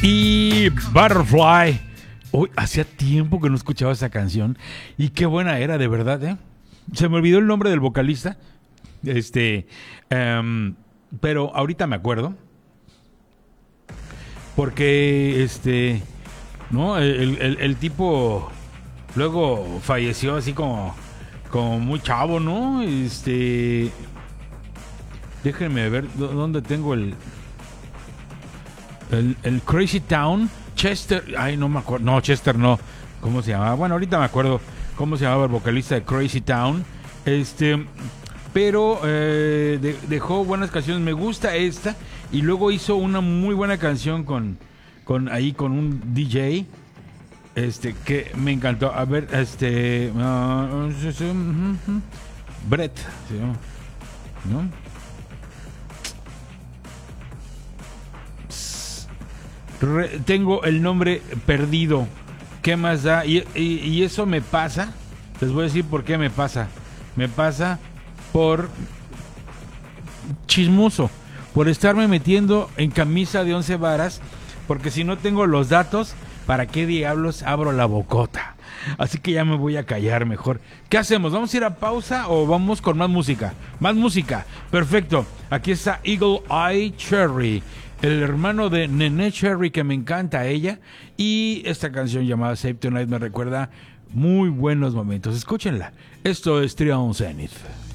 y Butterfly. Uy, hacía tiempo que no escuchaba esa canción y qué buena era, de verdad, ¿eh? Se me olvidó el nombre del vocalista, pero ahorita me acuerdo porque, ¿no? El tipo luego falleció así como muy chavo, ¿no? Déjenme ver dónde tengo el Crazy Town. Chester, ay, no me acuerdo. No, Chester no. ¿Cómo se llamaba? Bueno, ahorita me acuerdo cómo se llamaba el vocalista de Crazy Town. Pero dejó buenas canciones. Me gusta esta. Y luego hizo una muy buena canción con un DJ. Que me encantó. A ver, Brett, ¿sí, no? Tengo el nombre perdido. ¿Qué más da? Y eso me pasa. Les voy a decir por qué me pasa. Me pasa por chismoso. Por estarme metiendo en camisa de 11 varas. Porque si no tengo los datos, ¿para qué diablos abro la bocota? Así que ya me voy a callar mejor. ¿Qué hacemos? ¿Vamos a ir a pausa o vamos con más música? Más música. Perfecto. Aquí está Eagle Eye Cherry, el hermano de Nene Cherry, que me encanta a ella. Y esta canción llamada Save Tonight me recuerda muy buenos momentos. Escúchenla. Esto es Trion Zenith.